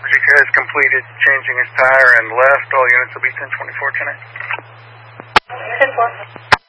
Virginia has completed changing his tire and left. All units will be 1024 tonight. 10-4.